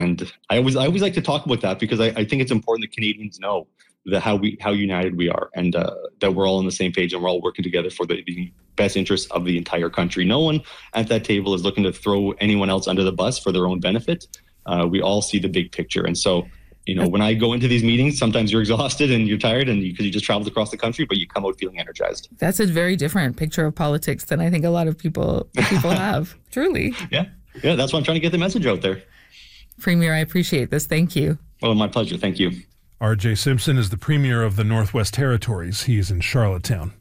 And I always like to talk about that because I think it's important that Canadians know how united we are, and that we're all on the same page and we're all working together for the best interests of the entire country. No one at that table is looking to throw anyone else under the bus for their own benefit. We all see the big picture. And so, when I go into these meetings, sometimes you're exhausted and you're tired because you just traveled across the country, but you come out feeling energized. That's a very different picture of politics than I think a lot of people have. Truly. Yeah, that's why I'm trying to get the message out there. Premier, I appreciate this. Thank you. Well, my pleasure. Thank you. R.J. Simpson is the Premier of the Northwest Territories. He is in Charlottetown.